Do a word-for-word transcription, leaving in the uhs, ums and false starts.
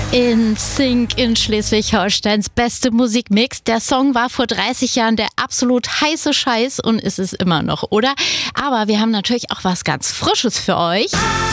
In Sync in Schleswig-Holsteins beste Musikmix. Der Song war vor dreißig Jahren der absolut heiße Scheiß und ist es immer noch, oder? Aber wir haben natürlich auch was ganz Frisches für euch.